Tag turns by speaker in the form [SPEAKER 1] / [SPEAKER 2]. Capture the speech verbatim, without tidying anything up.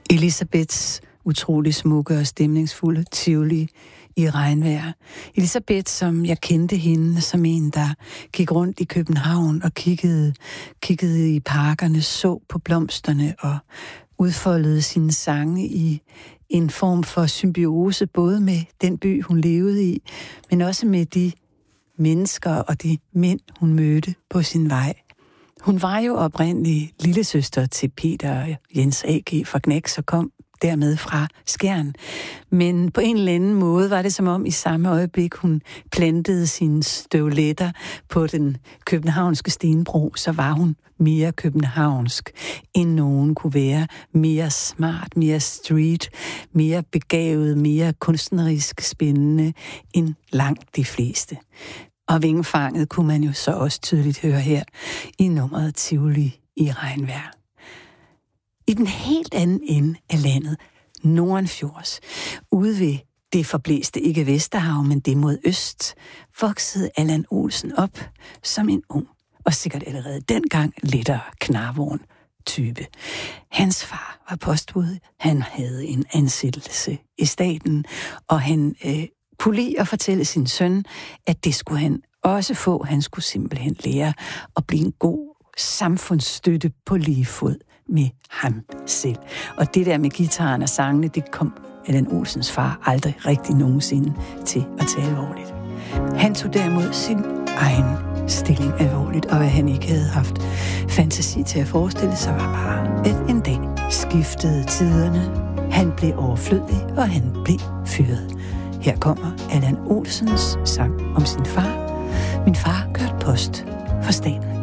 [SPEAKER 1] Elisabeths utrolig smukke og stemningsfulde Tivoli i regnvejr. Elisabeth, som jeg kendte hende som en, der gik rundt i København og kiggede, kiggede i parkerne, så på blomsterne og udfoldede sine sange i en form for symbiose, både med den by, hun levede i, men også med de mennesker og de mænd, hun mødte på sin vej. Hun var jo oprindelig lillesøster til Peter og Jens A G fra Knæks og kom dermed fra Skjern. Men på en eller anden måde var det som om i samme øjeblik, hun plantede sine støvletter på den københavnske stenbro, så var hun mere københavnsk, end nogen kunne være. Mere smart, mere street, mere begavet, mere kunstnerisk spændende end langt de fleste. Og vingefanget kunne man jo så også tydeligt høre her i nummeret Tivoli i regnvejr. I den helt anden ende af landet, Nordenfjords, ude ved det forblæste ikke Vesterhav, men det mod øst, voksede Allan Olsen op som en ung og sikkert allerede dengang lettere knarvogn type. Hans far var postbud, han havde en ansættelse i staten, og han øh, kunne lide at fortælle sin søn, at det skulle han også få. Han skulle simpelthen lære at blive en god samfundsstøtte på lige fod med ham selv. Og det der med gitaren og sangene, det kom Allan Olsens far aldrig rigtig nogensinde til at tage alvorligt. Han tog derimod sin egen stilling alvorligt, og hvad han ikke havde haft fantasi til at forestille sig, var bare, at en dag skiftede tiderne. Han blev overflødig, og han blev fyret. Her kommer Allan Olsens sang om sin far. Min far kørte post for staten.